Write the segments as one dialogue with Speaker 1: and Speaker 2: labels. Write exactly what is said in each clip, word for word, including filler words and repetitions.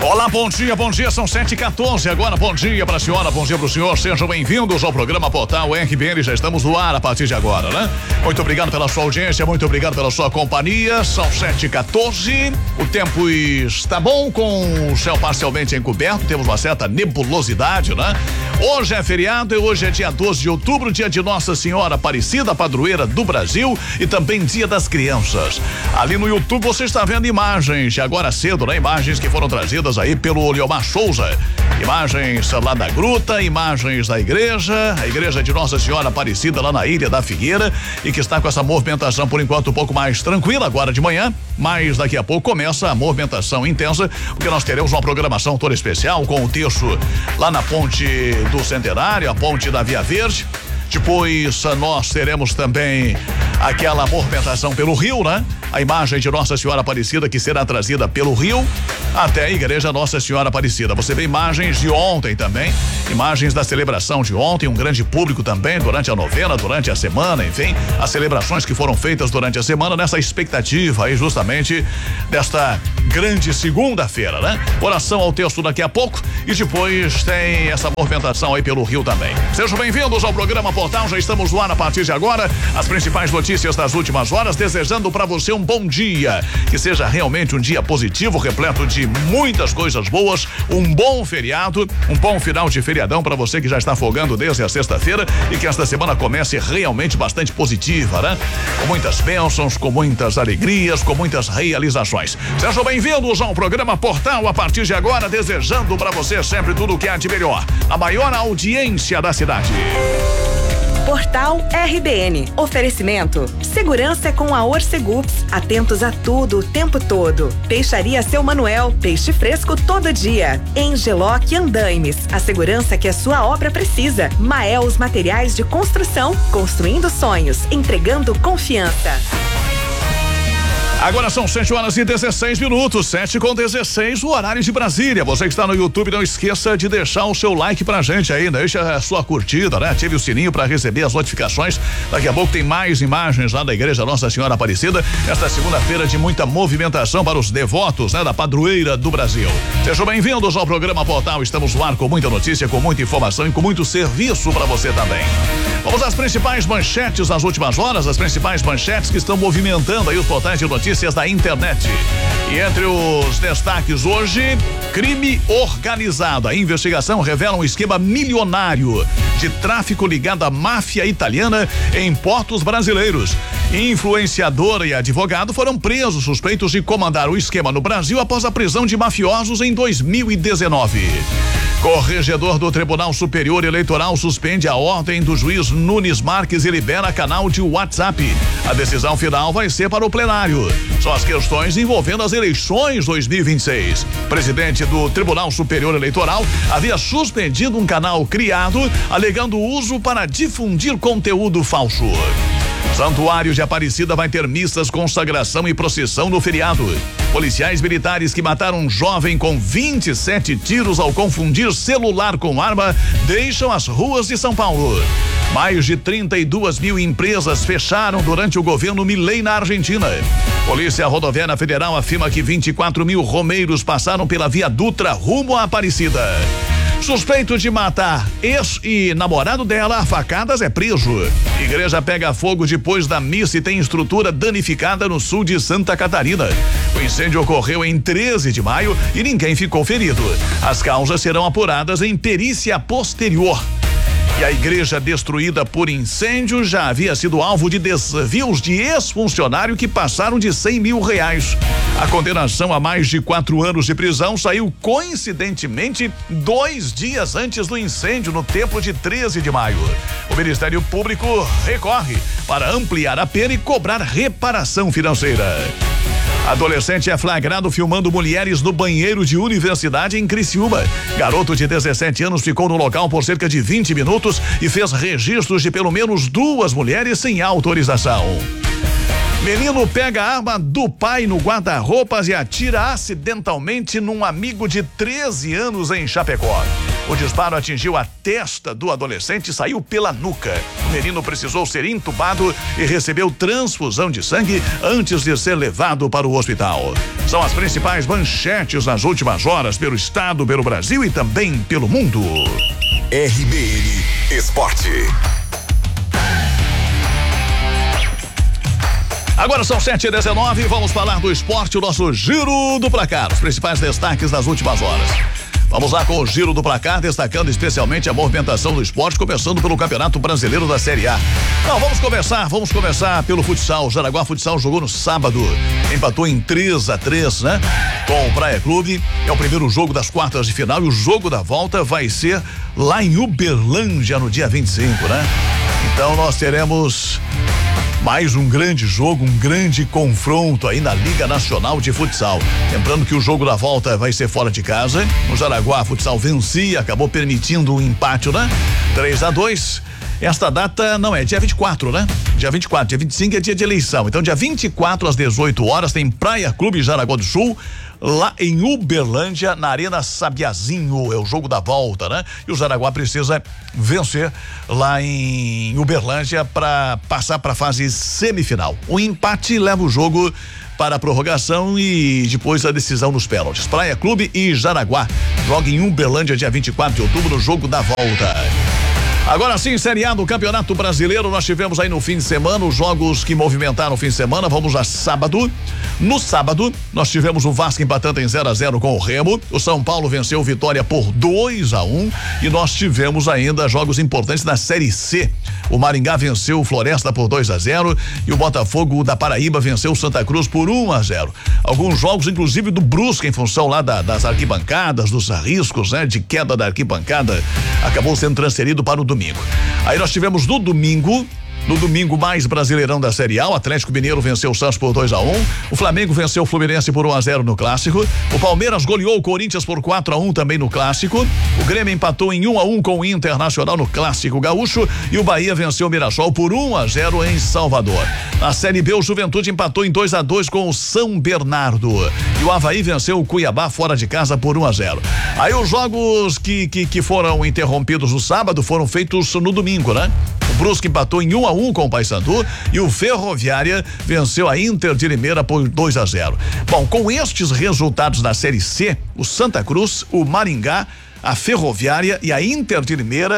Speaker 1: Olá, bom dia, bom dia, são sete e quatorze agora, bom dia pra senhora, bom dia pro senhor, sejam bem-vindos ao programa Portal R B N, já estamos no ar a partir de agora, né? Muito obrigado pela sua audiência, muito obrigado pela sua companhia, são sete e quatorze, o tempo está bom com o céu parcialmente encoberto, temos uma certa nebulosidade, né? Hoje é feriado e hoje é dia doze de outubro, dia de Nossa Senhora Aparecida, padroeira do Brasil e também dia das crianças. Ali no YouTube você está vendo imagens, agora cedo, né? Imagens que foram trazidas aí pelo Leomar Souza, imagens lá da gruta, imagens da igreja, a igreja de Nossa Senhora Aparecida lá na Ilha da Figueira e que está com essa movimentação por enquanto um pouco mais tranquila agora de manhã, mas daqui a pouco começa a movimentação intensa, porque nós teremos uma programação toda especial com o terço lá na ponte do Centenário, a ponte da Via Verde. Depois nós teremos também aquela movimentação pelo rio, né? A imagem de Nossa Senhora Aparecida que será trazida pelo rio até a igreja Nossa Senhora Aparecida. Você vê imagens de ontem também, imagens da celebração de ontem, um grande público também durante a novena, durante a semana, enfim, as celebrações que foram feitas durante a semana nessa expectativa aí justamente desta grande segunda-feira, né? Oração ao texto daqui a pouco e depois tem essa movimentação aí pelo rio também. Sejam bem-vindos ao programa Portal, já estamos no ar a partir de agora, as principais notícias das últimas horas, desejando para você um bom dia, que seja realmente um dia positivo, repleto de muitas coisas boas, um bom feriado, um bom final de feriadão para você que já está folgando desde a sexta-feira e que esta semana comece realmente bastante positiva, né? Com muitas bênçãos, com muitas alegrias, com muitas realizações. Sejam bem-vindos ao programa Portal a partir de agora, desejando para você sempre tudo o que há de melhor, a maior audiência da cidade.
Speaker 2: Portal R B N. Oferecimento. Segurança com a Orcegups. Atentos a tudo o tempo todo. Peixaria Seu Manuel. Peixe fresco todo dia. Engeloc Andaimes. A segurança que a sua obra precisa. Maels Materiais de Construção. Construindo sonhos. Entregando confiança.
Speaker 1: Agora são sete horas e dezesseis minutos, sete com dezesseis, o horário de Brasília. Você que está no YouTube, não esqueça de deixar o seu like pra gente aí, deixa a sua curtida, né? Ative o sininho para receber as notificações. Daqui a pouco tem mais imagens lá da igreja Nossa Senhora Aparecida. Esta segunda-feira de muita movimentação para os devotos, né? Da padroeira do Brasil. Sejam bem-vindos ao programa Portal. Estamos no ar com muita notícia, com muita informação e com muito serviço para você também. Vamos às principais manchetes das últimas horas, as principais manchetes que estão movimentando aí os portais de notícias da internet. E entre os destaques hoje, crime organizado. A investigação revela um esquema milionário de tráfico ligado à máfia italiana em portos brasileiros. Influenciador e advogado foram presos suspeitos de comandar o esquema no Brasil após a prisão de mafiosos em dois mil e dezenove. Corregedor do Tribunal Superior Eleitoral suspende a ordem do juiz Nunes Marques e libera canal de WhatsApp. A decisão final vai ser para o plenário. São as questões envolvendo as eleições dois mil e vinte e seis. Presidente do Tribunal Superior Eleitoral havia suspendido um canal criado alegando uso para difundir conteúdo falso. Santuário de Aparecida vai ter missas, consagração e procissão no feriado. Policiais militares que mataram um jovem com vinte e sete tiros ao confundir celular com arma deixam as ruas de São Paulo. Mais de trinta e duas mil empresas fecharam durante o governo Milei na Argentina. Polícia Rodoviária Federal afirma que vinte e quatro mil romeiros passaram pela Via Dutra rumo à Aparecida. Suspeito de matar ex e namorado dela a facadas é preso. Igreja pega fogo depois da missa e tem estrutura danificada no sul de Santa Catarina. O incêndio ocorreu em treze de maio e ninguém ficou ferido. As causas serão apuradas em perícia posterior. E a igreja destruída por incêndio já havia sido alvo de desvios de ex-funcionário que passaram de cem mil reais. A condenação a mais de quatro anos de prisão saiu coincidentemente dois dias antes do incêndio no templo de treze de maio. O Ministério Público recorre para ampliar a pena e cobrar reparação financeira. Adolescente é flagrado filmando mulheres no banheiro de universidade em Criciúma. Garoto de dezessete anos ficou no local por cerca de vinte minutos e fez registros de pelo menos duas mulheres sem autorização. Menino pega a arma do pai no guarda-roupas e atira acidentalmente num amigo de treze anos em Chapecó. O disparo atingiu a testa do adolescente e saiu pela nuca. O menino precisou ser entubado e recebeu transfusão de sangue antes de ser levado para o hospital. São as principais manchetes nas últimas horas pelo estado, pelo Brasil e também pelo mundo.
Speaker 3: R B N Esporte.
Speaker 1: Agora são sete e dezenove, vamos falar do esporte, o nosso giro do placar, os principais destaques das últimas horas. Vamos lá com o giro do placar, destacando especialmente a movimentação do esporte, começando pelo Campeonato Brasileiro da Série A. Não, vamos começar, vamos começar pelo futsal. O Jaraguá Futsal jogou no sábado, empatou em três a três, né? Com o Praia Clube. É o primeiro jogo das quartas de final e o jogo da volta vai ser lá em Uberlândia no dia vinte e cinco, né? Então nós teremos mais um grande jogo, um grande confronto aí na Liga Nacional de Futsal. Lembrando que o jogo da volta vai ser fora de casa. O Jaraguá Futsal vencia, acabou permitindo um empate, né? três a dois. Esta data não é dia vinte e quatro, né? Dia vinte e quatro, dia vinte e cinco é dia de eleição. Então, dia vinte e quatro às dezoito horas tem Praia Clube Jaraguá do Sul, lá em Uberlândia, na Arena Sabiazinho. É o jogo da volta, né? E o Jaraguá precisa vencer lá em Uberlândia para passar para a fase semifinal. O empate leva o jogo para a prorrogação e depois a decisão nos pênaltis. Praia Clube e Jaraguá jogam em Uberlândia dia vinte e quatro de outubro no jogo da volta. Agora sim, Série A do Campeonato Brasileiro, nós tivemos aí no fim de semana os jogos que movimentaram o fim de semana. Vamos a sábado. No sábado, nós tivemos o Vasco empatando em zero a zero com o Remo. O São Paulo venceu o Vitória por dois a um e nós tivemos ainda jogos importantes na Série C. O Maringá venceu o Floresta por dois a zero e o Botafogo da Paraíba venceu o Santa Cruz por um a zero. Alguns jogos, inclusive do Brusque, em função lá da, das arquibancadas, dos riscos, né, de queda da arquibancada, acabou sendo transferido para o domingo. Aí nós tivemos no domingo, no domingo mais brasileirão da Série A, o Atlético Mineiro venceu o Santos por dois a um, o Flamengo venceu o Fluminense por um a zero no Clássico, o Palmeiras goleou o Corinthians por quatro a um também no Clássico, o Grêmio empatou em um a um com o Internacional no Clássico Gaúcho e o Bahia venceu o Mirassol por um a zero em Salvador. Na Série B, o Juventude empatou em dois a dois com o São Bernardo e o Avaí venceu o Cuiabá fora de casa por um a zero. Aí os jogos que, que, que foram interrompidos no sábado foram feitos no domingo, né? O Brusque empatou em um a um com o Paysandu e o Ferroviária venceu a Inter de Limeira por dois a zero. Bom, com estes resultados da Série C, o Santa Cruz, o Maringá, a Ferroviária e a Inter de Limeira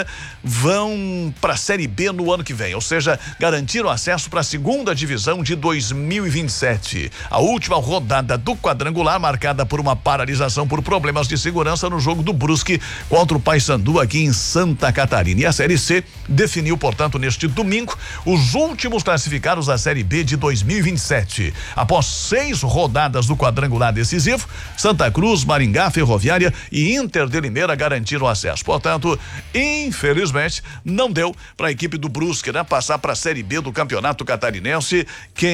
Speaker 1: vão para a Série B no ano que vem, ou seja, garantiram acesso para a segunda divisão de dois mil e vinte e sete. A última rodada do quadrangular marcada por uma paralisação por problemas de segurança no jogo do Brusque contra o Paysandu aqui em Santa Catarina. E a Série C definiu, portanto, neste domingo, os últimos classificados da Série B de dois mil e vinte e sete. Após seis rodadas do quadrangular decisivo, Santa Cruz, Maringá, Ferroviária e Inter de Limeira garantiram acesso. Portanto, infelizmente, não deu para a equipe do Brusque, né, passar para a Série B do Campeonato Catarinense.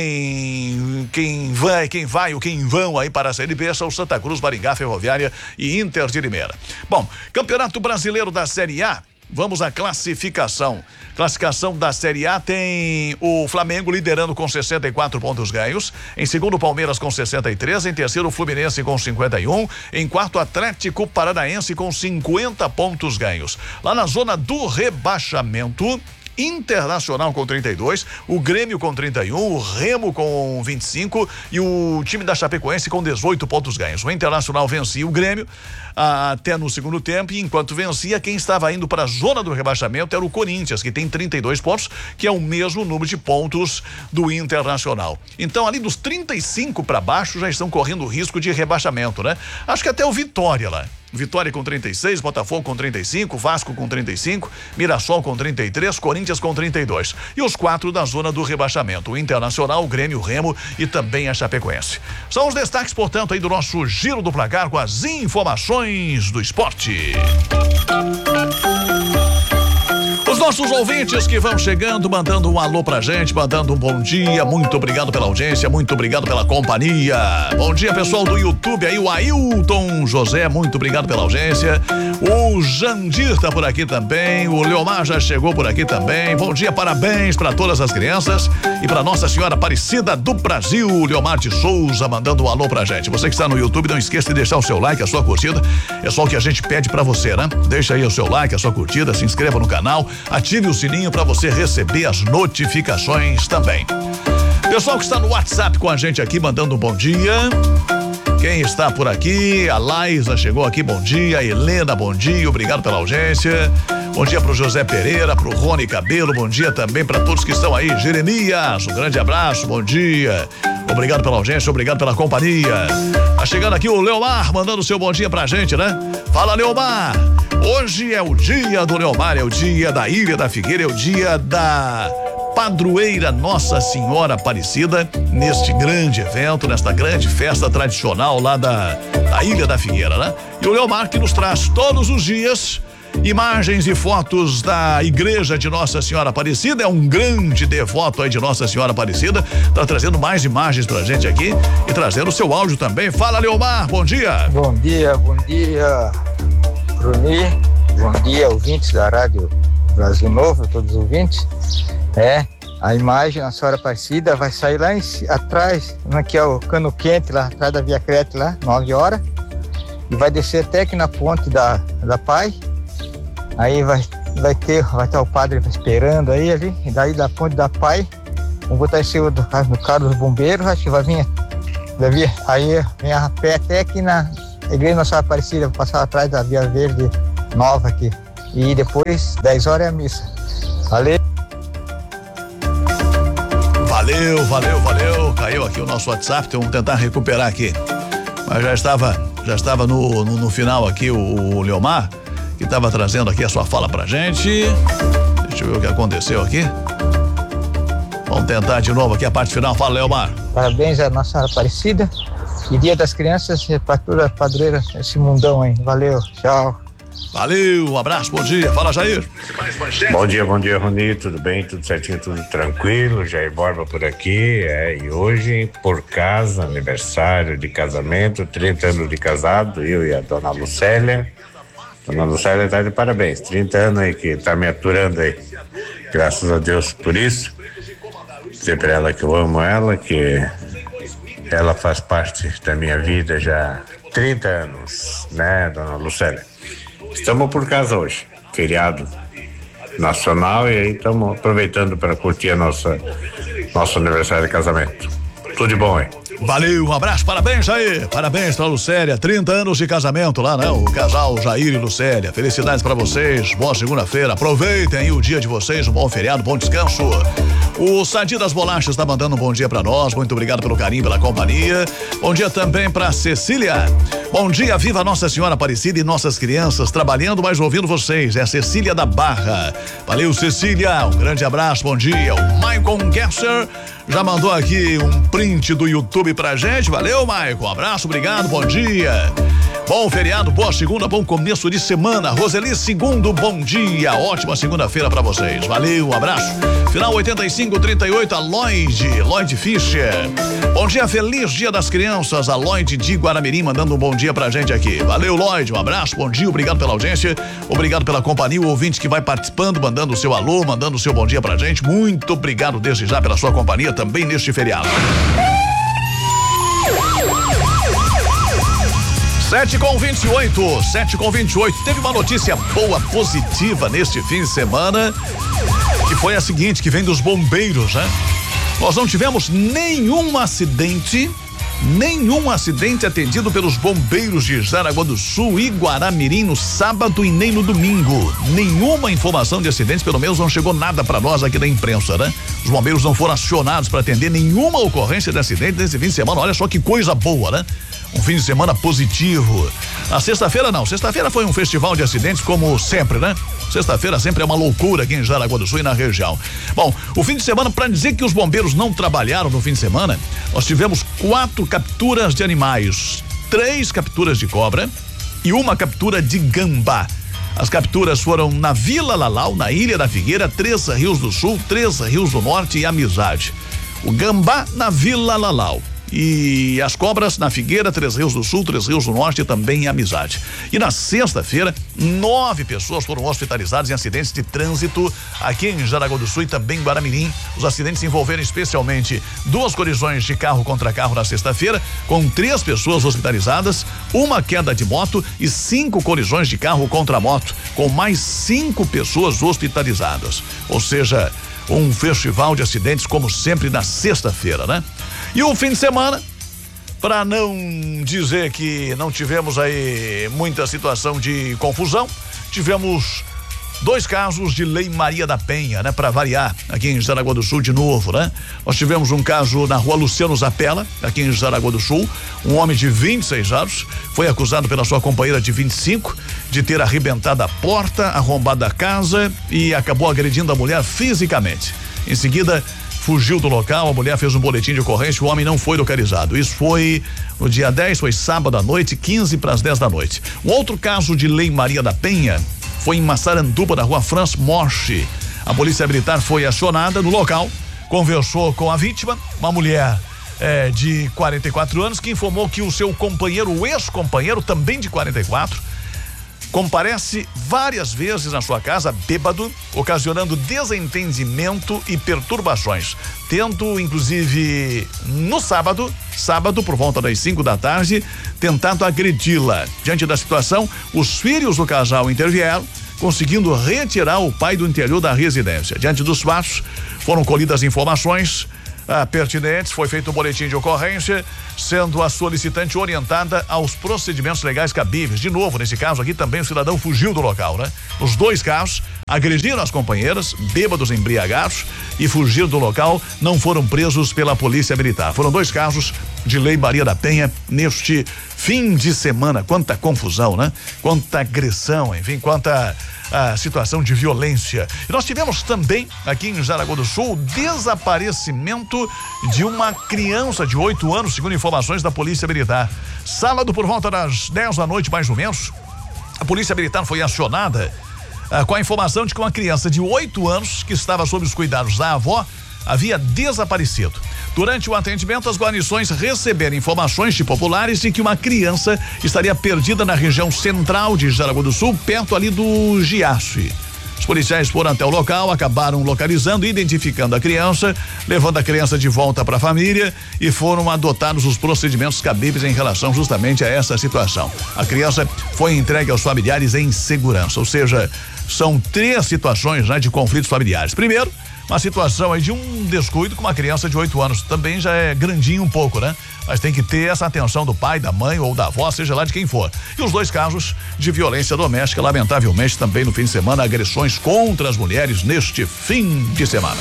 Speaker 1: Quem quem vai, quem vai ou quem vão aí para a Série B são Santa Cruz, Maringá, Ferroviária e Inter de Limeira. Bom, Campeonato Brasileiro da Série A. Vamos à classificação. Classificação da Série A tem o Flamengo liderando com sessenta e quatro pontos ganhos. Em segundo, o Palmeiras com sessenta e três. Em terceiro, o Fluminense com cinquenta e um. Em quarto, Atlético Paranaense com cinquenta pontos ganhos. Lá na zona do rebaixamento, Internacional com trinta e dois, o Grêmio com trinta e um, o Remo com vinte e cinco e o time da Chapecoense com dezoito pontos ganhos. O Internacional vencia o Grêmio ah, até no segundo tempo e enquanto vencia, quem estava indo para a zona do rebaixamento era o Corinthians, que tem trinta e dois pontos, que é o mesmo número de pontos do Internacional. Então, ali dos trinta e cinco para baixo já estão correndo o risco de rebaixamento, né? Acho que até o Vitória lá. Vitória com trinta e seis, Botafogo com trinta e cinco, Vasco com trinta e cinco, Mirassol com trinta e três, Corinthians com trinta e dois. E os quatro da zona do rebaixamento, o Internacional, o Grêmio, o Remo e também a Chapecoense. São os destaques, portanto, aí do nosso giro do placar com as informações do esporte. Os nossos ouvintes que vão chegando, mandando um alô pra gente, mandando um bom dia, muito obrigado pela audiência, muito obrigado pela companhia. Bom dia, pessoal do YouTube aí, o Ailton José, muito obrigado pela audiência. O Jandir tá por aqui também, o Leomar já chegou por aqui também. Bom dia, parabéns para todas as crianças e para Nossa Senhora Aparecida do Brasil. O Leomar de Souza mandando um alô pra gente. Você que está no YouTube, não esqueça de deixar o seu like, a sua curtida. É só o que a gente pede pra você, né? Deixa aí o seu like, a sua curtida, se inscreva no canal, ative o sininho pra você receber as notificações também. Pessoal que está no WhatsApp com a gente aqui, mandando um bom dia. Quem está por aqui? A Laísa chegou aqui, bom dia. A Helena, bom dia, obrigado pela audiência. Bom dia pro José Pereira, pro Rony Cabelo, bom dia também para todos que estão aí. Jeremias, um grande abraço, bom dia. Obrigado pela audiência, obrigado pela companhia. Tá chegando aqui o Leomar, mandando o seu bom dia pra gente, né? Fala, Leomar. Hoje é o dia do Leomar, é o dia da Ilha da Figueira, é o dia da Padroeira Nossa Senhora Aparecida, neste grande evento, nesta grande festa tradicional lá da, da Ilha da Figueira, né? E o Leomar que nos traz todos os dias imagens e fotos da igreja de Nossa Senhora Aparecida, é um grande devoto aí de Nossa Senhora Aparecida, tá trazendo mais imagens pra gente aqui e trazendo o seu áudio também. Fala, Leomar, bom dia.
Speaker 4: Bom dia, bom dia, Bruni, bom dia, ouvintes da Rádio Brasil Novo, todos os ouvintes. É, a imagem da Senhora Aparecida vai sair lá em, atrás, que é o Cano Quente, lá atrás da Via Crete, lá, nove horas, e vai descer até aqui na ponte da, da Pai. Aí vai, vai ter, vai estar o padre esperando aí ali, e daí da ponte da Pai, vamos botar esse no carro dos bombeiros, acho que vai vir, vai vir aí vem a pé até aqui na Igreja Nossa Senhora Aparecida, vou passar atrás da Via Verde Nova aqui. E depois, dez horas é a missa. Valeu!
Speaker 1: Valeu, valeu, valeu. Caiu aqui o nosso WhatsApp, então vamos tentar recuperar aqui. Mas já estava, já estava no, no, no final aqui o, o Leomar, que estava trazendo aqui a sua fala pra gente. Deixa eu ver o que aconteceu aqui. Vamos tentar de novo aqui a parte final. Fala, Leomar.
Speaker 4: Parabéns à Nossa Senhora Aparecida. E Dia das Crianças, para toda a padroeira, esse mundão aí. Valeu, tchau.
Speaker 1: Valeu, um abraço, bom dia. Fala, Jair.
Speaker 5: Bom dia, bom dia, Rony. Tudo bem? Tudo certinho, tudo tranquilo. Jair Borba por aqui. É, e hoje, por casa, aniversário de casamento, trinta anos de casado, eu e a dona Lucélia. Dona Lucélia tá de parabéns, trinta anos aí que tá me aturando aí. Graças a Deus por isso. Dizer pra ela que eu amo ela, que ela faz parte da minha vida já há trinta anos, né, dona Lucélia? Estamos por casa hoje, feriado nacional, e aí estamos aproveitando para curtir a nossa, nosso aniversário de casamento. Tudo de bom aí.
Speaker 1: Valeu, um abraço, parabéns aí, parabéns pra Lucélia, trinta anos de casamento lá, né? O casal Jair e Lucélia, felicidades pra vocês, boa segunda-feira, aproveitem aí o dia de vocês, um bom feriado, bom descanso. O Sadi das Bolachas tá mandando um bom dia pra nós, muito obrigado pelo carinho, pela companhia. Bom dia também pra Cecília. Bom dia, viva Nossa Senhora Aparecida e nossas crianças trabalhando, mas ouvindo vocês, é a Cecília da Barra. Valeu, Cecília, um grande abraço, bom dia. O Maicon Gesser já mandou aqui um print do YouTube pra gente, valeu, Maicon, um abraço, obrigado, bom dia. Bom feriado, boa segunda, bom começo de semana. Roseli, segundo, bom dia, ótima segunda-feira pra vocês, valeu, um abraço. Final oitenta e cinco, trinta e oito, a Lloyd, Lloyd Fischer. Bom dia, feliz dia das crianças, a Lloyd de Guaramirim mandando um bom dia pra gente aqui. Valeu, Lloyd, um abraço, bom dia, obrigado pela audiência, obrigado pela companhia, o ouvinte que vai participando, mandando o seu alô, mandando o seu bom dia pra gente. Muito obrigado desde já pela sua companhia também neste feriado. Sete com vinte e oito, sete com vinte e oito. Teve uma notícia boa, positiva neste fim de semana, que foi a seguinte, que vem dos bombeiros, né? Nós não tivemos nenhum acidente, nenhum acidente atendido pelos bombeiros de Jaraguá do Sul e Guaramirim no sábado e nem no domingo. Nenhuma informação de acidentes, pelo menos não chegou nada para nós aqui da imprensa, né? Os bombeiros não foram acionados para atender nenhuma ocorrência de acidente nesse fim de semana. Olha só que coisa boa, né? Um fim de semana positivo. Na sexta-feira não, sexta-feira foi um festival de acidentes como sempre, né? Sexta-feira sempre é uma loucura aqui em Jaraguá do Sul e na região. Bom, o fim de semana, para dizer que os bombeiros não trabalharam no fim de semana, nós tivemos quatro capturas de animais, três capturas de cobra e uma captura de gambá. As capturas foram na Vila Lalau, na Ilha da Figueira, Três Rios do Sul, Três Rios do Norte e Amizade. O gambá na Vila Lalau. E as cobras na Figueira, Três Rios do Sul, Três Rios do Norte e também em Amizade. E na sexta-feira, nove pessoas foram hospitalizadas em acidentes de trânsito aqui em Jaraguá do Sul e também em Guaramirim. Os acidentes envolveram especialmente duas colisões de carro contra carro na sexta-feira, com três pessoas hospitalizadas, uma queda de moto e cinco colisões de carro contra moto, com mais cinco pessoas hospitalizadas. Ou seja, um festival de acidentes como sempre na sexta-feira, né? E o fim de semana, para não dizer que não tivemos aí muita situação de confusão, tivemos dois casos de Lei Maria da Penha, né? Para variar, aqui em Jaraguá do Sul de novo, né? Nós tivemos um caso na rua Luciano Zapella, aqui em Jaraguá do Sul. Um homem de vinte e seis anos foi acusado pela sua companheira de vinte e cinco de ter arrebentado a porta, arrombado a casa e acabou agredindo a mulher fisicamente. Em seguida, fugiu do local, a mulher fez um boletim de ocorrência, o homem não foi localizado. Isso foi no dia dez, foi sábado à noite, quinze para as dez da noite. Um outro caso de Lei Maria da Penha foi em Massaranduba, na rua Franz Morche. A polícia militar foi acionada no local, conversou com a vítima, uma mulher eh, de quarenta e quatro anos, que informou que o seu companheiro, o ex-companheiro, também de quarenta e quatro, comparece várias vezes na sua casa bêbado, ocasionando desentendimento e perturbações, tendo inclusive no sábado, sábado por volta das cinco da tarde, tentado agredi-la. Diante da situação, os filhos do casal intervieram, conseguindo retirar o pai do interior da residência. Diante dos fatos, foram colhidas informações Ah, pertinentes, foi feito um boletim de ocorrência, sendo a solicitante orientada aos procedimentos legais cabíveis. De novo, nesse caso aqui também o cidadão fugiu do local, né? Os dois casos, agrediram as companheiras, bêbados embriagados, e fugiram do local, não foram presos pela polícia militar. Foram dois casos de Lei Maria da Penha neste fim de semana. Quanta confusão, né? Quanta agressão, enfim, quanta a situação de violência. E nós tivemos também aqui em Jaraguá do Sul o desaparecimento de uma criança de oito anos, segundo informações da Polícia Militar. Sábado, por volta das dez da noite, mais ou menos, a Polícia Militar foi acionada ah, com a informação de que uma criança de oito anos, que estava sob os cuidados da avó, havia desaparecido. Durante o atendimento, as guarnições receberam informações de populares de que uma criança estaria perdida na região central de Jaraguá do Sul, perto ali do Giasse. Os policiais foram até o local, acabaram localizando e identificando a criança, levando a criança de volta para a família, e foram adotados os procedimentos cabíveis em relação justamente a essa situação. A criança foi entregue aos familiares em segurança, ou seja, são três situações, né, de conflitos familiares. Primeiro, uma situação aí de um descuido com uma criança de oito anos, também já é grandinho um pouco, né? Mas tem que ter essa atenção do pai, da mãe ou da avó, seja lá de quem for. E os dois casos de violência doméstica, lamentavelmente também no fim de semana, agressões contra as mulheres neste fim de semana.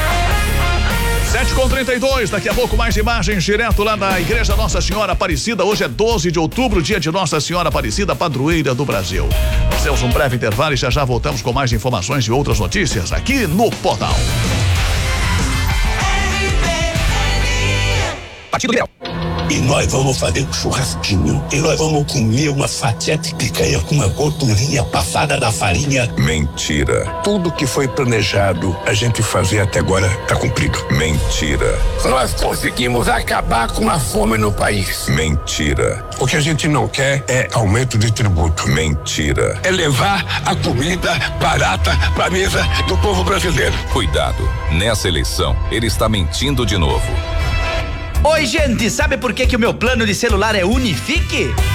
Speaker 1: sete com trinta e dois, daqui a pouco mais imagens direto lá da Igreja Nossa Senhora Aparecida. Hoje é doze de outubro, dia de Nossa Senhora Aparecida, padroeira do Brasil. Nós temos um breve intervalo e já já voltamos com mais informações e outras notícias aqui no Portal. Partido Liberal.
Speaker 6: E nós vamos fazer um churrasquinho. E nós vamos comer uma fatia de picanha com uma gordurinha passada da farinha.
Speaker 7: Mentira.
Speaker 6: Tudo que foi planejado a gente fazer até agora tá cumprido.
Speaker 7: Mentira.
Speaker 6: Nós conseguimos acabar com a fome no país.
Speaker 7: Mentira.
Speaker 6: O que a gente não quer é aumento de tributo.
Speaker 7: Mentira.
Speaker 6: É levar a comida barata pra mesa do povo brasileiro.
Speaker 7: Cuidado. Nessa eleição, ele está mentindo de novo.
Speaker 8: Oi, gente, sabe por que que o meu plano de celular é Unifique?